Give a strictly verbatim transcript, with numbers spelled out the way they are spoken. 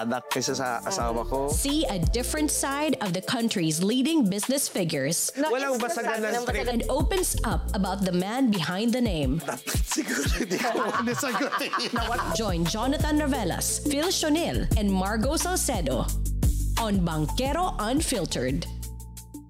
anak kaysa sa asawa ko. See a different side of the country's leading business figures Walang basagan ng script. and opens up about the man behind the name. Dapat siguro hindi ko nasagutin. Join Jonathan Novelas, Phil Shonil, and Margo Salcedo on Banquero Unfiltered.